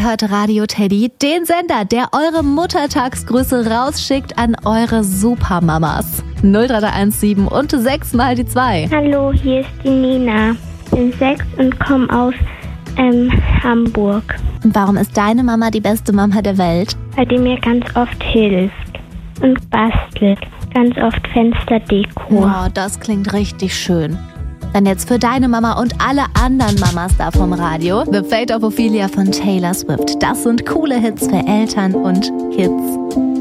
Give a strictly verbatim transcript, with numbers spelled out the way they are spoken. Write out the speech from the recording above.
Ihr hört Radio Teddy, den Sender, der eure Muttertagsgrüße rausschickt an eure Supermamas. null drei drei eins sieben und sechs mal die zwei. Hallo, hier ist die Nina. Ich bin sechs und komme aus ähm, Hamburg. Und warum ist deine Mama die beste Mama der Welt? Weil die mir ganz oft hilft und bastelt. Ganz oft Fensterdeko. Oh, das klingt richtig schön. Dann jetzt für deine Mama und alle anderen Mamas da vom Radio. The Fate of Ophelia von Taylor Swift. Das sind coole Hits für Eltern und Kids.